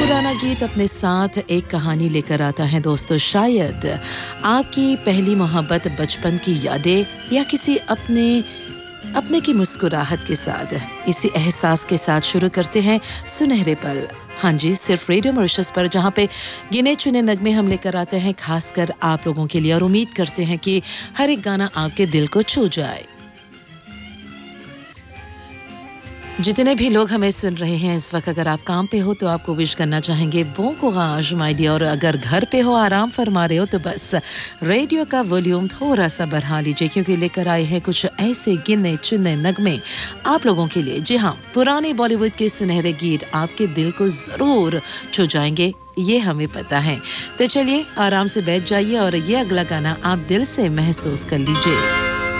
पुराना गीत अपने साथ एक कहानी लेकर आता है दोस्तों। शायद आपकी पहली मोहब्बत, बचपन की यादें या किसी अपने की मुस्कुराहट के साथ। इसी एहसास के साथ शुरू करते हैं सुनहरे पल। हाँ जी, सिर्फ रेडियो मॉरिशस पर, जहाँ पे गिने चुने नगमे हम लेकर आते हैं खासकर आप लोगों के लिए, और उम्मीद करते हैं कि हर एक गाना आपके दिल को छू जाए। जितने भी लोग हमें सुन रहे हैं इस वक्त, अगर आप काम पे हो तो आपको विश करना चाहेंगे bon courage माय डियर, और अगर घर पे हो, आराम फरमा रहे हो, तो बस रेडियो का वॉल्यूम थोड़ा सा बढ़ा लीजिए, क्योंकि लेकर आए हैं कुछ ऐसे गिने चुने नगमे आप लोगों के लिए। जी हाँ, पुराने बॉलीवुड के सुनहरे गीत आपके दिल को जरूर छू जाएंगे, ये हमें पता है। तो चलिए आराम से बैठ जाइए और ये अगला गाना आप दिल से महसूस कर लीजिए।